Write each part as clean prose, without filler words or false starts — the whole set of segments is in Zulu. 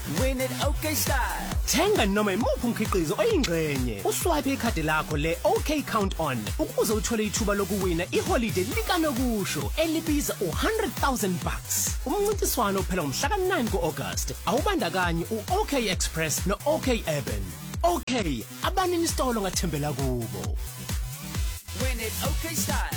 Win it OK Style. Thenga noma imuphi umkhiqizo oyingxenye. Uswipe ikhadi lakho le OK Count On ukuze uthole ithuba lokuwina iholiday likanokusho elibiza $100,000. Umncintiswano uphela ngomhla ka-9 ku-August. Awubandakanyi u-OK Express no-OK Urban. OK, abanini isitolo ngathembela kubo. Win it OK Style.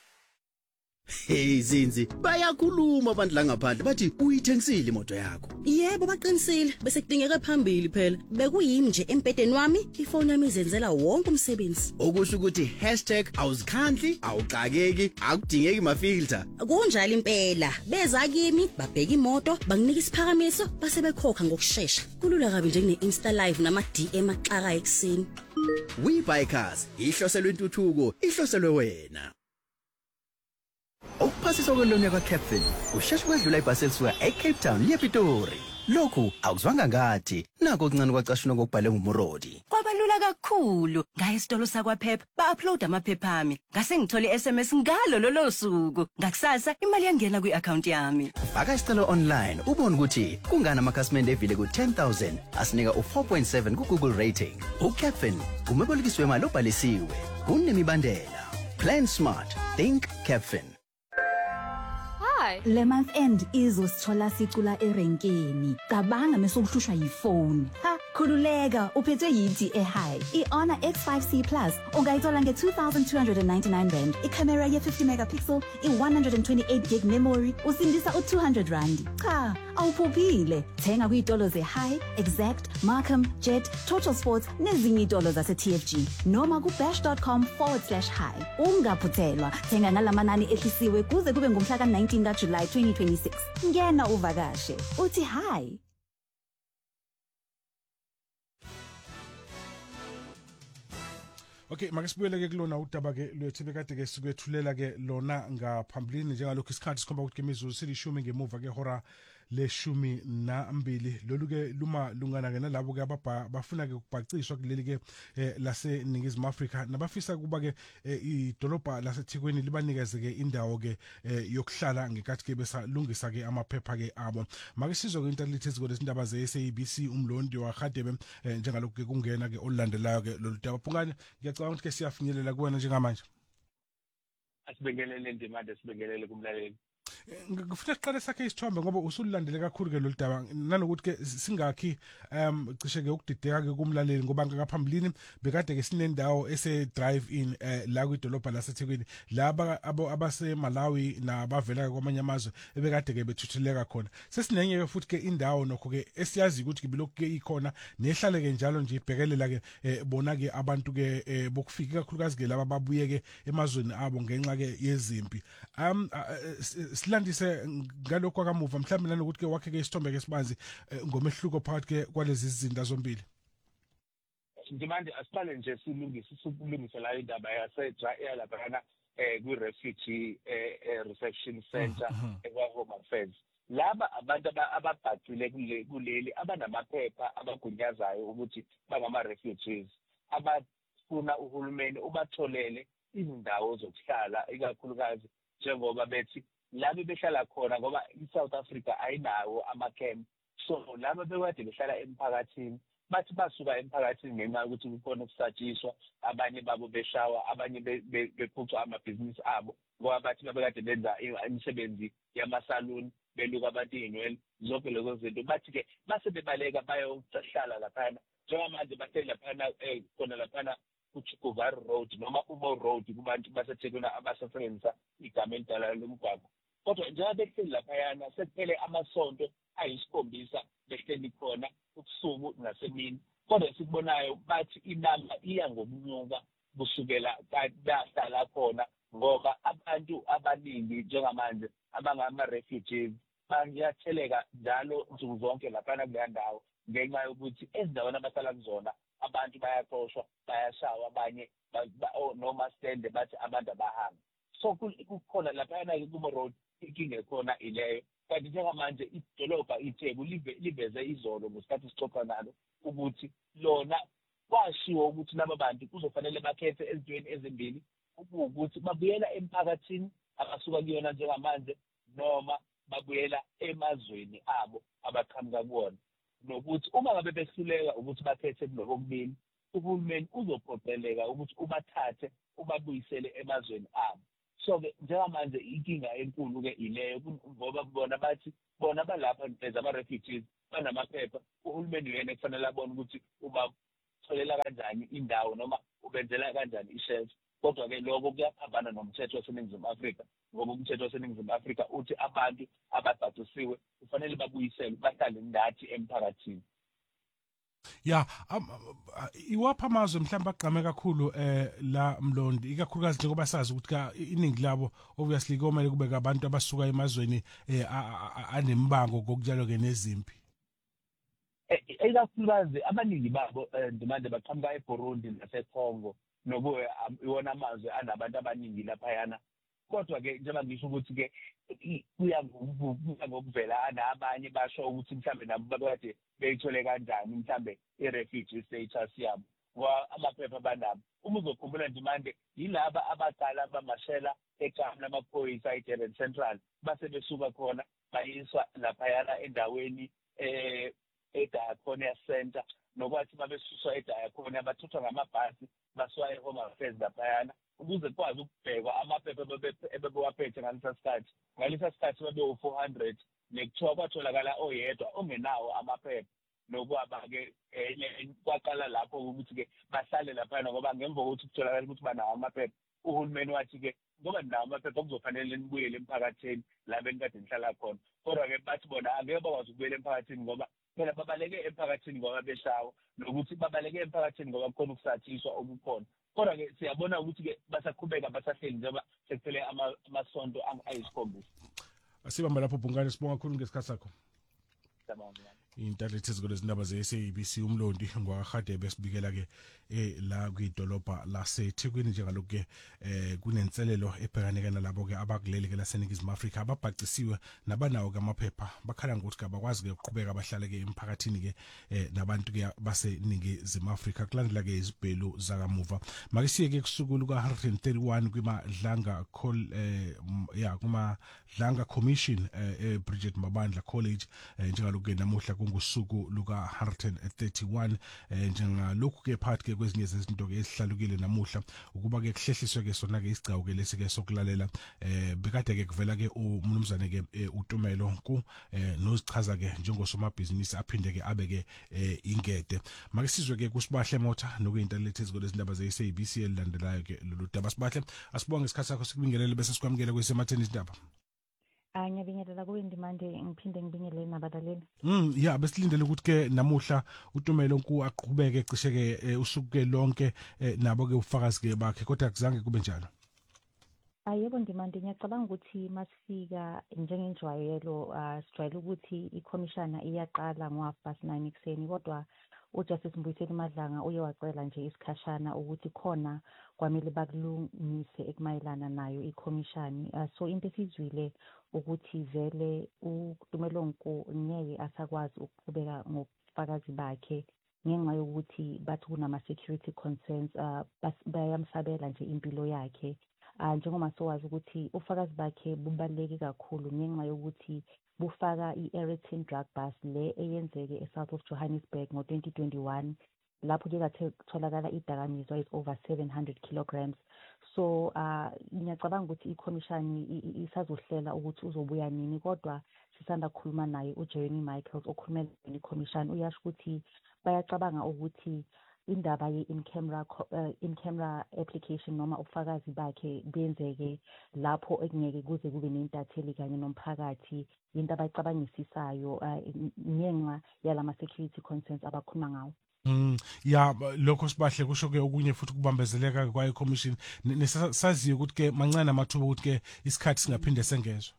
Hey Zinzi, bayakhuluma abantu la ngaphandle bathi uyithengisile imoto yakho. Yebo baqinisile bese kudingeka phambili phela. Bekuyimi nje empedeni wami, ifoni yami izenzela wonke umsebenzi. Okusho ukuthi #awuzikhandli, awuxakeki, akudingeki mafilter. Kunjalo impela. Beza kimi, babheka imoto, banginika isiphakamiso, base bekhokha ngokusheshsha. Kulula kabi nje kune Insta Live nama DM axaka ekseni. We Buy Cars, ihloselwe intuthuko, ihloselwe wena. Ukuphasiswa kweloni kwaCapfin usheshe kwedlula ibhasi elisuka eCape Town lePitori. Lokhu akuzwanga ngathi nako okuncane kwacashunwa kokubhale ngumurodi. Kwabalula kakhulu ngaye isitolo sakwaPep ba-upload amaphepha ami ngase ngithole iSMS ngalo lolo suku ngakusasa imali yangena kwi-account yami. Faka isicelo online ubone ukuthi kungana amakhasimende evile ku10,000 asinika u4.7 ku-Google rating. uCapfin umebolekiswe imali obhalisiwe kunemibandela. Plan smart, think Capfin. Le month end izosithola sicula erenkeni. Cabanga mesokuhlushwa yifoni. Ha, khululeka, uphethwe yithi eHigh. iHonor X5C Plus ungayithola nge2,299 rand. Icamera ye50 megapixel, i128 gig memory, usindisa u200 rand. Cha, awuphuphile. Thenga kuyitolo zeHigh, Exact, Markham, Jet, Total Sports nezinye itolo zaseTFG noma ku bash.com/high. Ungaphuthelwa. Thenga ngalamanani ehlisiwe kuze kube ngomhla ka-19 July 2026. Ngena uvakashe. Uthi hi. Okay, make sibuyele ke kulona udaba ke lwethu bekade ke sikwethulela ke lona ngaphambilini njengalokho isikhathi sikhomba ukuthi kemizuzu silishumi ngemuva ke hora leshumi nambili. Lolu ke luma lungana ke nalabo ke bafuna ke ukubhaciswa kuleli ke lase Ningizimu Afrika nabafisa kuba ke idolobha laseThekwini libanikeze ke indawo ke yokuhlala ngekathi ke besalungisa ke amaphepha ke abo. Make sizwe ke into lithi kodwa izindaba zeSABC umlondi waHadebe njengalokho ke kungena ke olandelayo ke lolu daba. Phungane ngiyacabanga ukuthi ke siyafinyelela kuwena njengamanje. Asibengelele ndimande sibengelele kumlaleli. Ngifuna siqale sakhe isithombe ngoba usulilandele kakhulu ke lolu daba nanokuthi ke singakhi cishe ke ukudideka ke kumlaleli ngoba ngaphambilini bekade ke sinendawo ese drive in la kwidolobha laseThekwini laba abase Malawi nabavela kwamanye amazwe ebekade ke bethuthuleka khona. Sesinenye futhi ke indawo nokho ke esiyazi ukuthi ke bilokhu ke ikhona nehlale ke njalo nje ibhekelela ke bona ke abantu ke bokufika kakhulukazi ke laba babuye ke emazweni abo ngenxa ke yezimpi. Silandise ngalokho kamuva mhlawumbe nanokuthi ke wakhe ke isithombe ke sibanzi ngomehluko phakathi ke kwalezi izinto zombili. Ndimande asiqale nje silungise la indaba yase lapha kwi-refugee reception center eKwa-Home Affairs. Laba abantu ababhacile kuleli abanamaphepha abagunyazayo ukuthi bangama-refugees abafuna uhulumeni ubatholele izindawo zokuhlala ikakhulukazi njengoba bethi labo behlala khona ngoba iSouth Africa ayinawo ama-camp. So labo bekade behlala emphakathini bathi basuka emphakathini ngenxa yokuthi kukhona ukusatshiswa, abanye babo beshawa, abanye bephucwa amabhizinisi abo ngoba bathi babekade benza imisebenzi yamasaluni beluka abantu iy'nwele zonke lezo zinto. Bathi-ke base bebaleka bayohlala laphana njengamanje bahleli laphana khona laphana kuChukuvari Road noma uMo Road kubantu baseThekwini abasebenzisa igama elidala lomgwaqo. Kodwa njengoba behleli laphayana sekuphele amasonto ayisikhombisa behleli khona ubusuku nasemini. Kodwa sikubonayo bathi inamba iya ngokunyuka kusukela bahlala khona ngoba abantu abaningi njengamanje abangama-refugees bayatheleka njalo nsuku zonke laphana kuleya ndawo ngenxa yokuthi ezindaweni abahlala kuzona abantu bayaxoshwa, bayashawa, abanye noma stende bathi abantu abahambe. So kukhona laphayana-ke kuMo Road inkinga ekhona ileyo. Kanti njengamanje idolobha iTheku liveze izolo ngesikhathi sixoxa nalo ukuthi lona kwashiwo ukuthi laba bantu kuzofanele bakhethe ezintweni ezimbili ukuthi babuyela emphakathini abasuka kuyona njengamanje noma babuyela emazweni abo abaqhamuka kuwona. nokuthi uma ngabe behluleka ukuthi bakhethe kulokubili uhulumeni uzophoqeleka ukuthi ubathathe ubabuyisele emazweni abo. So-ke njengamanje inkinga enkulu-ke ileyo ngoba bona bathi bona balapha as ama-refugees banamaphepha uhulumeni yena kufanele abone ukuthi ubatholela kanjani indawo noma ubenzela kanjani i-shelf. Kodwa-ke lokho kuyaphambana nomthetho waseNingizimu Afrika ngoba umthetho waseNingizimu Afrika uthi abantu ababhadusisiwe kufanele babuyiselwe bahlale ndathi emphakathini. Ya iwapha amazwe mhlawumbe agqame kakhulu la Mlondi ikakhulukazi njengoba sazi ukuthi iningi labo obviously komele kube abantu abasuka emazweni anembango kokujalo ke nezimpi. Ikakhulukazi abaningi babo ndimanje baqhamuka eBurundi naseCongo nokuya iwona amazwe anabantu abaningi laphayana. Kodwa-ke njengoba ngisho ukuthi-ke kuya ngokuvela anabanye basho ukuthi mhlambe nabo babekade beyithole kanjani mhlambe i-refugee status yabo ngoba amaphepha abanabo. Uma uzokhumbula nje manje yilaba abaqala bamashela ekamp lamaphoyisa eDurban Central base besuka khona bayiswa laphayana endaweni eDiakonia Center nokwathi babesuswa eDiakonia bathuthwa ngamabhasi basuka eHome Affairs laphayana ukuze kwazi ukubhekwa amaphepha ebebewaphethe ngalesa sikhathi babe-400 nekuthiwa kwatholakala oyedwa ongenawo amaphepha nokwaba-ke kwaqala lapho ukuthi-ke bahlale laphayana ngoba ngemva kokuthi kutholakala ukuthi banawo amaphepha uhulumeni wathi-ke ngoba ninawo amaphepha kuzofanele nibuyele emphakathini la benikade nihlala khona. Kodwa-ke bathi bona angeke bakwazi ukubuyela emphakathini ngoba phela babaleke emphakathini ngoba beshawa nokuthi babaleke emphakathini ngoba kukhona ukusathiswa okukhona. Kodwa-ke siyabona ukuthi-ke basaqhubeka basahleli njengoba sekuphele amasonto ayisikhombisa. Asibamba lapho Bhungane, sibonga kakhulu ngesikhathi sakho. Intalethe ezikole izindaba ze-SABC uMlondi ngwahadebe sibikela ke la kwidolobha laseThekwini njengalokho ke kunenselelo ebhekaneke nalabo ke abakuleli ke laseNingizimu Afrika ababhacisiwe nabanawo ke amaphepha bakhala ngokuthi abakwazi ke ukuqhubeka bahlale ke emphakathini ke nabantu ke baseNingizimu Afrika kulandela ke izibhelu zakamuva. Makisiye ke kusuku luka 131 kwimadlanga kuma Dlanga Commission Bridget Mabandla College njengalokho ke namuhla kungusuku luka 131 njengalokhu ke phakathi ke kwezinye zezinto ke ezihlalukile namuhla ukuba ke kuhlehliswe ke sona ke isigcawu ke lesike sokulalela bekade ke kuvela ke umnumzane ke uTumelo ku nozichaza ke njengosomabhizinisi aphinde ke abe ke ingede. Makisizwe ke kusibahle motha nokuyintalethe ezikole izindaba ze-SABC elilandelayo ke lolu daba sibahle asibonge isikhathi sakho sikubingelele bese sikwamukela kwesematheni izindaba. Ngiyabingelela kuwe Ndimande ngiphinde ngibingelele nabalaleli. Ya besilindele ukuthi ke namuhla uTumelo ku aqhubeke cishe ke usuku ke lonke nabo ke ufakazi ke bakhe kodwa kuzange kube njalo. Yebo Ndimande ngiyacabanga ukuthi masifika njengenjwayelo sijwayele ukuthi ikhomishana iyaqala ngo-9:30 ekseni kodwa uJustice Mbuyiseni Madlanga uye wacela nje isikhashana ukuthi khona kwamele bakulungise ekumayelana nayo ikhomishani. So into esizwile ukuthi vele uTumelo Nku ngeke asakwazi ukuqhubeka ngobufakazi bakhe ngenxa yokuthi bathi kunama-security concerns bayamsabela nje impilo yakhe. Njengoba sowazi ukuthi ufakazi bakhe bubaluleke kakhulu ngenxa yokuthi bufaka i-Eriton drug bust le eyenzeke eSouth of Johannesburg ngo-2021 lapho ke katholakala idakamizwa is over 700 kilograms. So ngiyacabanga ukuthi ikhomishani isazohlela ukuthi uzobuya nini kodwa sisanda kukhuluma naye uJeremy Michaels okhulumela ikhomishani uyasho ukuthi bayacabanga ukuthi indaba in camera application noma ubufakazi bakhe benzeke lapho ekungeke kuze kube nentatheli kanye nomphakathi into abayicabangisisayo ngenxa yalama security concerns abakhuluma ngawo. Ya lokho sibahle kusho ke okunye futhi kubambezeleka kwa iCommission nesaziyo ukuthi ke mancane amathuba ukuthi ke isikhathi singaphinde sengezwe.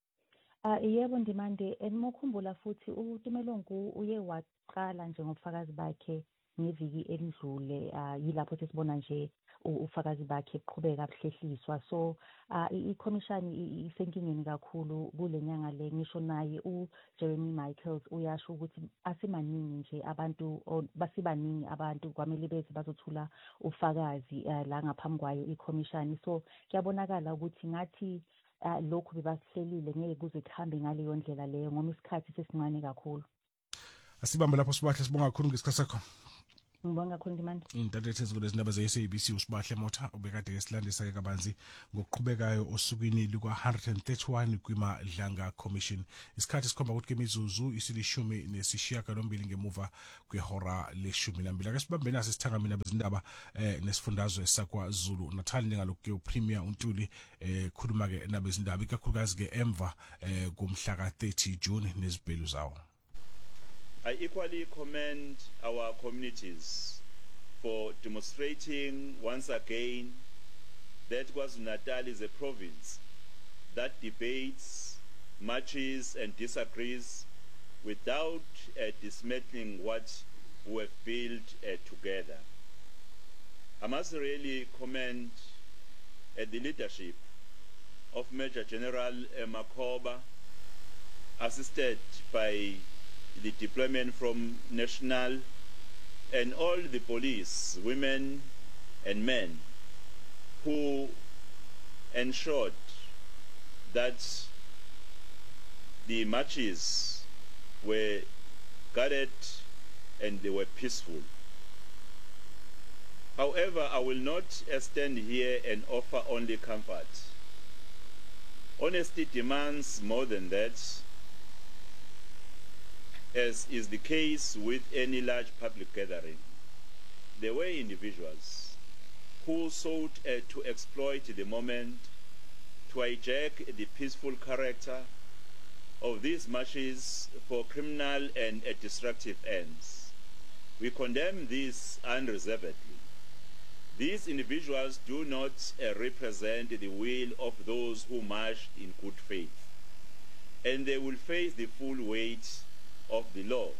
Yebo Ndimande enimokhumbula futhi uTumelo Nku uye waqala njengobufakazi bakhe ngeviki elidlule yilapho sesibona nje ufakazi bakhe buqhubeka buhlehliswa. So ikhomishani isenkingeni kakhulu kule nyanga le ngisho naye uJeremy Michaels uyasho ukuthi asimaningi nje abantu basibaningi abantu kwamele beze bazothula ufakazi la ngaphambi kwayo ikhomishani. So kuyabonakala ukuthi ngathi lokhu bebasihlelile ngeke kuze kuhambe ngaleyo ndlela leyo ngoba isikhathi sesincane kakhulu. Asibambe lapho Sibahle, sibonga kakhulu ngesikhathi sakho. Ngibonga kakhulu Ndimande. Intathethe ezikule zindaba ze-SABC uSibahle Motha ubekade esilandisa kabanzi ngokuqhubekayo osukwini luka 131 kwimadlanga commission. Isikhathi sikhomba ukuthi kemizuzu isilishumi nesishiyagalombili ngemuva kwehora le-12. Ake sibambe naso isithangamini bezindaba nesifundazwe saKwaZulu Natal njengalokho uPremier uNtuli khuluma ke nabezindaba ikakhulukazi ke emva kumhla ka-30 June nezibhelu zawo. I equally commend our communities for demonstrating once again that KwaZulu-Natal is a province that debates, marches and disagrees without dismantling what we have built together. I must really commend the leadership of Major General Makoba, assisted by the deployment from national and all the police, women and men, who ensured that the marches were guarded and they were peaceful. However, I will not stand here and offer only comfort. Honesty demands more than that, as is the case with any large public gathering. There were individuals who sought to exploit the moment, to hijack the peaceful character of these marches for criminal and destructive ends. We condemn this unreservedly. These individuals do not represent the will of those who marched in good faith, and they will face the full weight of the law.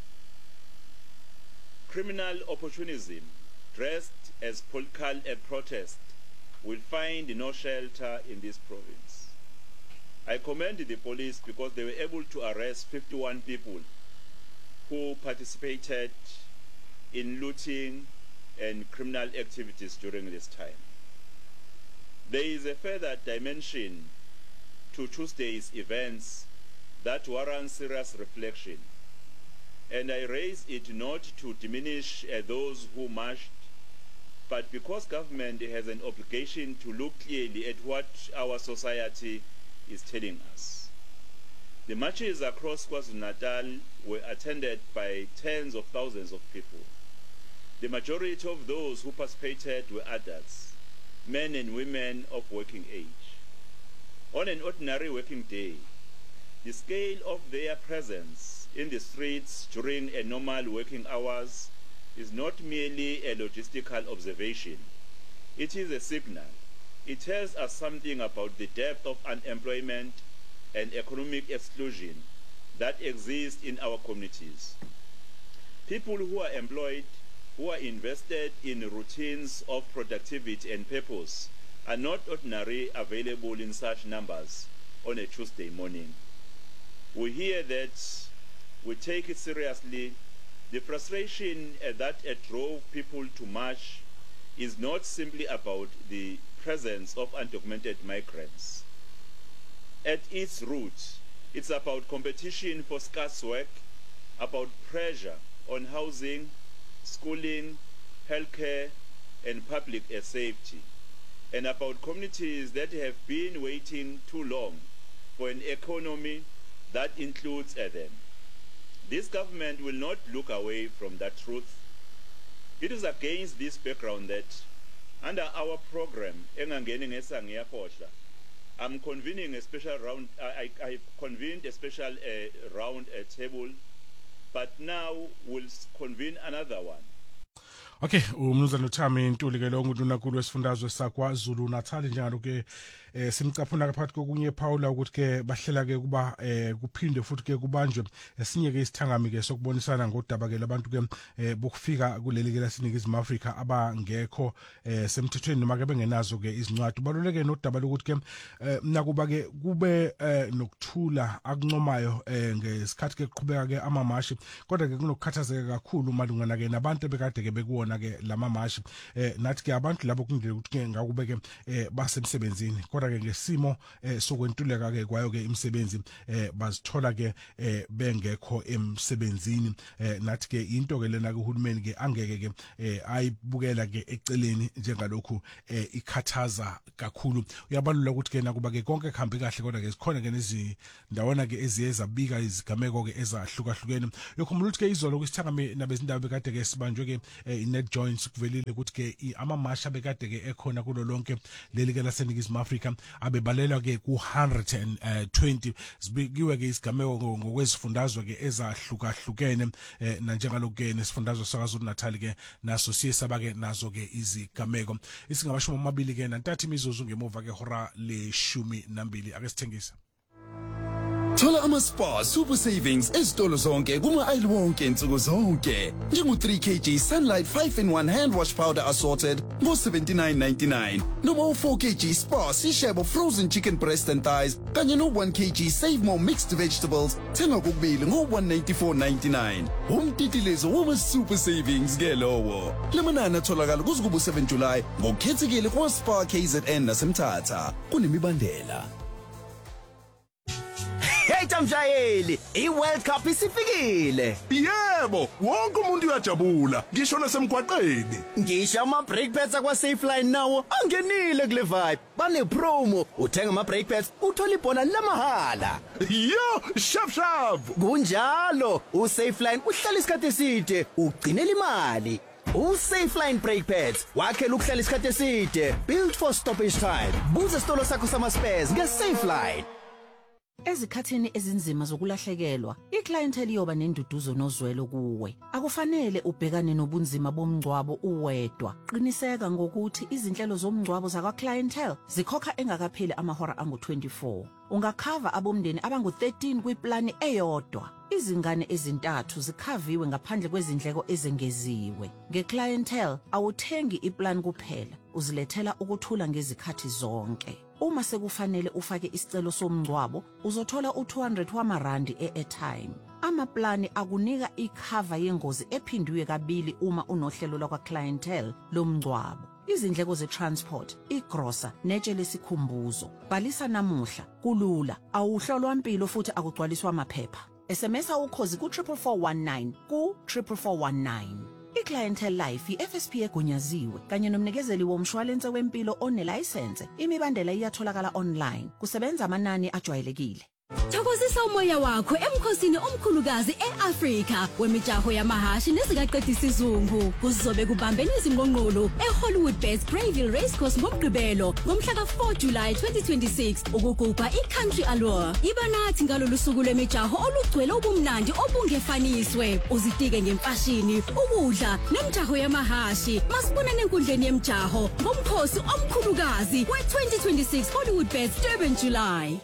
Criminal opportunism dressed as political protest will find no shelter in this province. I commend the police because they were able to arrest 51 people who participated in looting and criminal activities during this time. There is a further dimension to Tuesday's events that warrants serious reflection, and I raise it not to diminish those who marched, but because government has an obligation to look clearly at what our society is telling us. The marches across KwaZulu-Natal were attended by tens of thousands of people. The majority of those who participated were adults, men and women of working age. On an ordinary working day, the scale of their presence in the streets during a normal working hours is not merely a logistical observation. It is a signal. It tells us something about the depth of unemployment and economic exclusion that exists in our communities. People who are employed, who are invested in routines of productivity and purpose, are not ordinarily available in such numbers on a Tuesday morning. We hear that, we take it seriously. The frustration that drove people to march is not simply about the presence of undocumented migrants. At its root, it's about competition for scarce work, about pressure on housing, schooling, healthcare, and public safety, and about communities that have been waiting too long for an economy that includes them. This government will not look away from that truth. It is against this background that, under our program, I'm convening a special round. I convened a special round table, but now we'll convene another one. Okay, umnumzana uThami Ntuli ke lo nguNdunankulu wesifundazwe saKwaZulu Natal njalo ke simcaphuna phakathi kokunye Paula ukuthi ke bahlela ke kuba kuphinde futhi ke kubanjwe esinye ke isithangami ke sokubonisana ngodaba ke labantu ke bokufika kuleli ke laseNingizimu Afrika abangekho semthethweni noma ke bengenazo ke izincwadi. Baluleke nodaba lokuthi ke nakuba ke kube nokuthula akuncomayo ngesikhathi ke kuqhubeka ke amamashi, kodwa ke kunokukhathazeka kakhulu malungana ke nabantu bekade ke bekuwona khona ke lamamashi nathi ke abantu labo kungile ukuthi ke ngakubeke basemsebenzini kodwa ke ngesimo sokwentuleka ke kwayo ke imisebenzi bazithola ke bengekho emsebenzini nathi ke into ke lena ke uhulumeni ke angeke ke ayibukela ke eceleni njengalokhu ikhathaza kakhulu uyabalula ukuthi ke nakuba ke konke kuhambe kahle kodwa ke sikhona ke nezindawona ke eziyezabika izigameko ke ezahlukahlukene yokhumbula ukuthi ke izolo kusithangame nabezindaba bekade ke sibanjwe ke iNet Joints kuvelile ukuthi ke amamasha bekade ke ekhona kulo lonke leli ke laseNingizimu Afrika abebalelwa ke ku120 sibikiwe ke isigameko ngokwezifundazwe ke ezahlukahlukene na njengaloku ke nesifundazwe sakaZulu Natal ke naso siyesaba ke nazo ke izigameko isingabashumi amabili ke nantathu imizuzu ngemuva ke hora le12 ake sithengisa. Thola ama-Spar Super Savings ezitolo zonke kuma-aisle wonke insuku zonke. Njengo-3 kg Sunlight 5-in-1 hand wash powder assorted ngo-79.99 noma u-4 kg Spar Sishebo frozen chicken breast and thighs kanye no-1 kg Save More mixed vegetables thenga kokubili ngo-194.99. Umtitilizo wama-Super Savings ke lowo. Lamanani atholakala kuze kube 7 July ngokukhethekile kwa-Spar KZN nasemthatha. Kunemibandela. Hey Tamjayeli, iWorld Cup isifikile. Yebo, wonke umuntu uyajabula, ngisho nasemgwaqeni. Ngisho ama-brake pads akwa-Safeline nawo angenile kule vibe. Bane promo, uthenga ama-brake pads, uthola ibhona lamahala. Yo, shap. Kunjalo, uSafeline uhlala isikhathi eside, ugcinela imali. uSafeline brake pads, wakhela ukuhlala isikhathi eside, built for stoppage time. Buza isitolo sakho sama-spares ngeSafeline. Ezikhathini ezinzima zokulahlekelwa, iclientele iyoba nenduduzo nozwelo kuwe. Akufanele ubhekane nobunzima bomngcwabo uwedwa. Qiniseka ngokuthi izinhlelo zomngcwabo zakwa-clientele zikhokha engakapheli amahora angu-24. Ungakhava abomndeni abangu-13 kwiplani eyodwa. Izingane ezintathu zikhaviwe ngaphandle kwezindleko ezengeziwe. Nge-clientele awuthengi iplan kuphela, uzilethela ukuthula ngezikhathi zonke. Uma sekufanele ufake isicelo somngcwabo, uzothola u200 wamarandi e-airtime. Amaplani akunika ikhava yengozi ephindiwe kabili uma unohlelo lakwa-clientele lomngcwabo. Izindleko ze-transport, igrosa, netshe lesikhumbuzo. Bhalisa namuhla, kulula, awuhlolwa impilo futhi akugcwaliswa amaphepha. SMS ukhozi ku44419 ku44419. iClientele Life iFSP egunyaziwe kanye nomnikezeli womshwalense wempilo onelicense. Imibandela iyatholakala online. Kusebenza amanani ajwayelekile. Thokozisa umoya wakho emkhosini omkhulukazi eAfrika wemijaho yamahashi nezikaqedisa isizungu. Kuzobe kubambene izingqongqolo eHollywood Best Greyville Racecourse ngomgqibelo ngomhla ka4 July 2026 ukugubha iCountry Allure. Iba nathi ngalolu suku lwemijaho olugcwele ubumnandi obungefaniswe. Uzitike ngemfashini, ukudla nemijaho yamahashi. Masibonane enkundleni yemijaho ngomkhosi omkhulukazi we2026 Hollywood Best Durban July.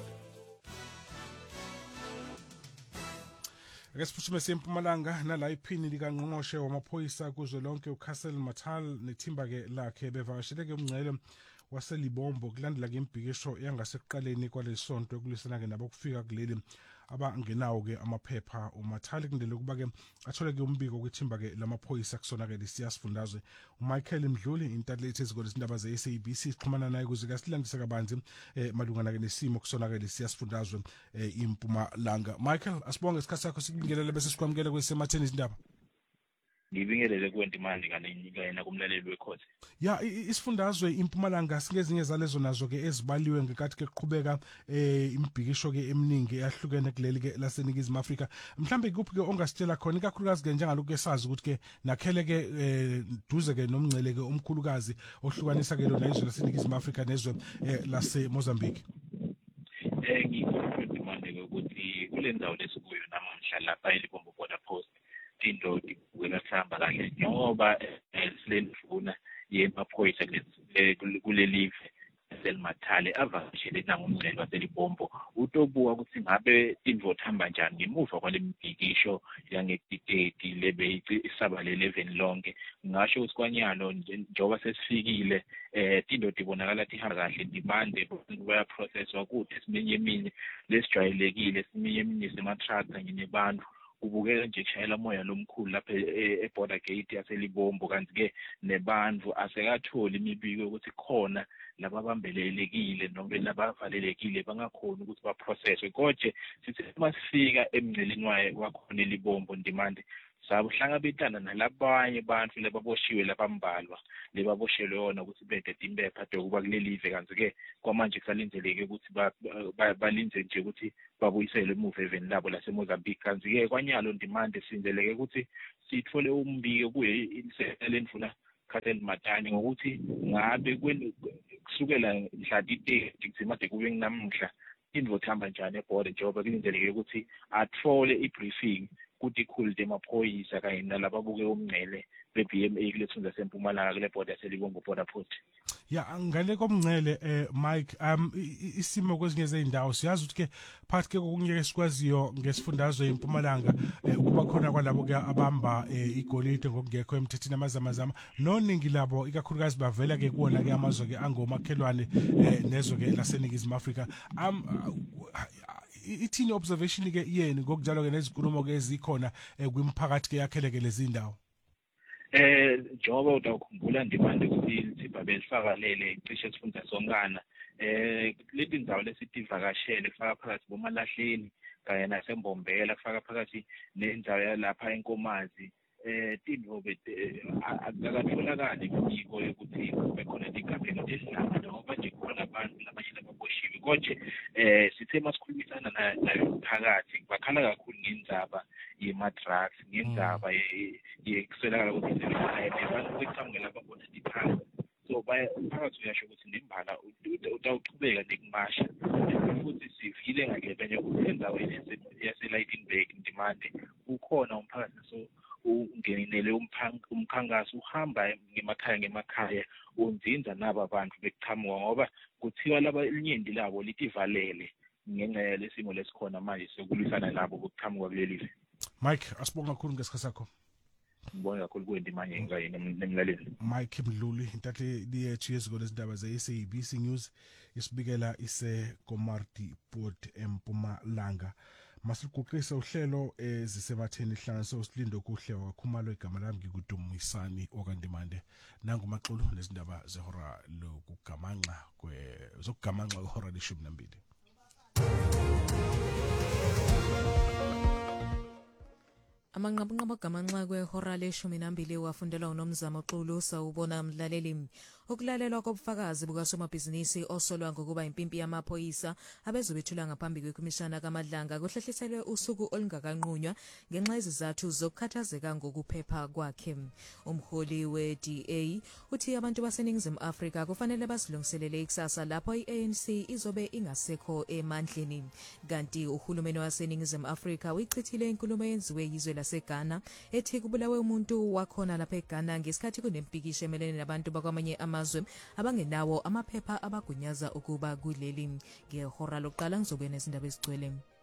Ake siphuthuma siyeMpumalanga nala iphini likaNgqongqoshe wamaphoyisa kuzo lonke uCastle Matal nethimba ke lakhe bevakashele ke umngcele waseLibombo kulandela ke imbhikisho yangasekuqaleni kwalesonto ekulisana ke nabo kufika kuleli abangenawo ke amaphepha. uMathali kundele kuba ke athole ke umbiko kwithimba ke lamaphoyisa kusona ke lisiyasifundazwe. uMichael Mdluli intatheli ezikole izindaba zeSABC sixhumana naye ukuze ke silandise kabanzi malungana ke nesimo kusona ke lisiyasifundazwe iMpumalanga. Michael, asibonge isikhathi sakho sikubingelele bese sikwamukele kwesematheni izindaba. Ngibingelele kwenti manje kanye kumlaleli wekhothe. Ya isifundazwe iMpumalanga singezinye zalezo nazo ke ezibaliwe ngekathi ke kuqhubeka imbhikisho ke eminingi eyahlukene kuleli ke laseNingizimu Afrika. Mhlambe kuphi ke ongasitshela khona ikakhulukazi ke njengalokho esazi ukuthi ke nakhele ke duze ke nomngcele ke omkhulukazi ohlukanisa ke lona izwe laseNingizimu Afrika nezwe lase Mozambique. Ngikho manje ukuthi kule ndawo lesikuyo namhla lapha eLibombo border post into kwelahamba kahle ngoba silenduna yemaphoyisa kulelive selmathale avashele nangumngcele waseLibombo utobuka ukuthi ngabe into othamba njani ngemuva kwalembhikisho yangedidedi lebe isaba le11 lonke. Ngasho ukuthi kwanyalo njengoba sesifikile into dibonakala ukuthi ihamba kahle dimande baya process ukuthi simenye eminye lesijwayelekile simenye eminye sema truck kanye nebantu kubukeka nje kushayela moya lomkhulu lapha eborder gate yaseLibombo, kanti ke nebantu asekatholi imibiko ukuthi khona lababambelelekile noma labavalelekile bangakhona ukuthi baprocesswe. Kodwa sithi masifika emngceleni wakhona eLibombo Ndimande sabuhlangabetana nalabanye abantu lababoshiwe labambalwa lebaboshelwe yona ukuthi bededimbe phade kuba kulelive, kanti ke kwamanje kusalindeleke ukuthi balinze nje ukuthi babuyiselwe emuva eveni labo laseMozambique. Kanti ke kwanyalo Ndimande sindeleke ukuthi sithole umbiko kuye isela lendvuna Catherine Matani ngokuthi ngabe kusukela mhla 30 kudzimade kube nginamhla indvo thamba njani eborder njengoba kulindeleke ukuthi athole ibriefing kuti khulu demaphoyisa kanye nalababuke umngcele be-BMA kulethunza sempumalanga kule border yaseLibombo border post. Ya ngale komngcele Mike isimo kwezinye izindawo siyazi ukuthi ke phakathi ke kokunyeke sikwaziyo ngesifundazwe eMpumalanga ukuba khona kwalabo ke abamba igolide ngokungekho emthethini amazamazama noningi labo ikakhulukazi bavela ke kuona ke amazwe ke angomakhelwane nezwe ke laseNingizimu Afrika. Ithini observation ke yeni ngokunjalo ke nezinkulumo ke ezikhona kwimphakathi ke yakheleke lezi ndawo? Njengoba utawukhumbula Ndimande ukuthi sibabele sifakalele cishe sifunda sonkana leti ndawo lesitivakashele kufaka phakathi bomalahleni kanye nasembombela kufaka phakathi nendawo yalapha eNkomazi tindvo akatholakali imibiko yokuthi bekhona igabhelo lesilanga njengoba nje khona abantu labanye lababoshiwe. Kodwa sithe masikhulumisana nayo phakathi bakhala kakhulu ngendaba yema-drugs, ngendaba yekuswelakala ukuthi abantu beqhamukela ababona diphana. So phakathi uyasho ukuthi nembala utawuchubeka nekumasha futhi sivile ngakebe nje ukuthi endaweni yase-Lydenburg Ndimande ukhona umphakathi so ungenele umkhankaso uhamba ngemakhaya unzinza nabo abantu beqhamuka ngoba kuthiwa laba inyindi labo litivalele ngenxa yalesimo lesikhona manje sokulwisana nabo bokuqhamuka kulelive. Mike asibonga kakhulu ngesikhathi sakho. Ngibonga kakhulu kuNdimanye ngaye nemlaleli. Mike Mdluli intatheli yethu yeziko lezindaba ze-SABC News isibikela ise-Komati Port eMpumalanga. Masiguqise uhlelo ezisematheni ihlanganiso silindo kuhle wakhumalo igama lami ngikudumisani okaNdimande nangumaxolo nezindaba zehora lokugamanxa zokugamanxa ihora le-12. Amanqabunqaba gamanxa kwehora le-12 wafundelwa uNomzamo Xulu sawubona mlaleli. Ukulalelwa kobufakazi bukasomabhizinisi osolwa ngokuba impimpi yamaphoyisa abezobethula ngaphambi kwekhomishana kaMadlanga kuhlehliselwe usuku olungakanqunywa ngenxa yezizathu zokukhathazeka ngokuphepha kwakhe. Umholi we-DA uthi abantu baseNingizimu Afrika kufanele basilungiselele ikusasa lapho i-ANC izobe ingasekho emandleni. Kanti uhulumeni waseNingizimu Afrika uyichithile inkulumo yenziwe yizwe laseGhana ethi kubulawe umuntu wakhona lapha eGhana ngesikhathi kunempikisho emelene nabantu bakwamanye amazwe abangenawo amaphepha abagunyaza ukuba kuleli. Ngehora lokuqala ngizobuya nezindaba ezigcwele.